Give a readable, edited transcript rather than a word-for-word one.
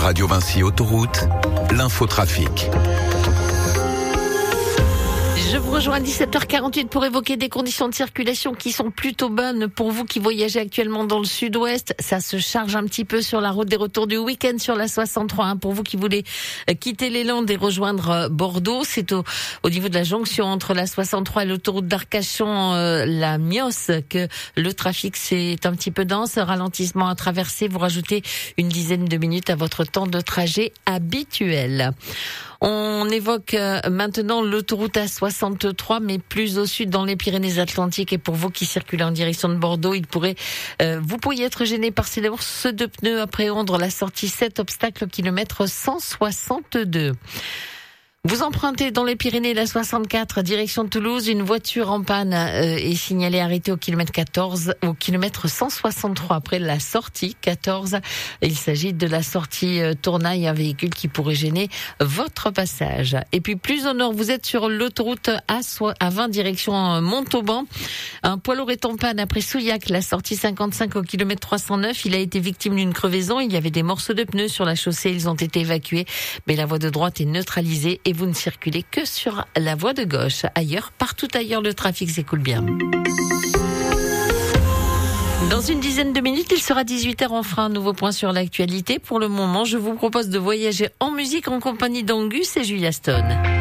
Radio Vinci Autoroute, l'infotrafic. Je vous rejoins à 17h48 pour évoquer des conditions de circulation qui sont plutôt bonnes pour vous qui voyagez actuellement dans le sud-ouest. Ça se charge un petit peu sur la route des retours du week-end sur la 63. Pour vous qui voulez quitter les Landes et rejoindre Bordeaux, c'est au niveau de la jonction entre la 63 et l'autoroute d'Arcachon, la Mios, que le trafic c'est un petit peu dense. Ralentissement à traverser, vous rajoutez une dizaine de minutes à votre temps de trajet habituel. On évoque maintenant l'autoroute A63, mais plus au sud dans les Pyrénées-Atlantiques. Et pour vous qui circulez en direction de Bordeaux, vous pourriez être gêné par ces ours de pneus après Ondres, la sortie 7, obstacle au kilomètre 162. Vous empruntez dans les Pyrénées la 64, direction Toulouse, une voiture en panne est signalée arrêtée au kilomètre 14, au kilomètre 163 après la sortie 14. Il s'agit de la sortie Tournaille, un véhicule qui pourrait gêner votre passage. Et puis plus au nord, vous êtes sur l'autoroute A20 direction Montauban. Un poids lourd est en panne après Souillac, la sortie 55 au kilomètre 309. Il a été victime d'une crevaison. Il y avait des morceaux de pneus sur la chaussée. Ils ont été évacués, mais la voie de droite est neutralisée et vous ne circulez que sur la voie de gauche. Ailleurs, partout ailleurs, le trafic s'écoule bien. Dans une dizaine de minutes, il sera 18h. On fera un nouveau point sur l'actualité. Pour le moment, je vous propose de voyager en musique en compagnie d'Angus et Julia Stone.